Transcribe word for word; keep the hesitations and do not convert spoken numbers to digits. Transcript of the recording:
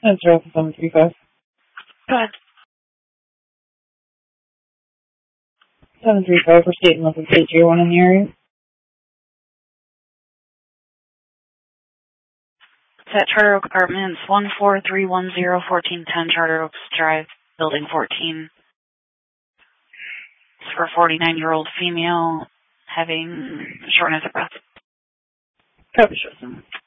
That's right, seven three five. Go ahead. seven three five for state and local K J one in the area. It's at Charter Oak Apartments, one four three one zero fourteen ten Charter Oaks Drive, Building fourteen. It's for a forty-nine-year-old female having shortness of breath. Copy, Showtime.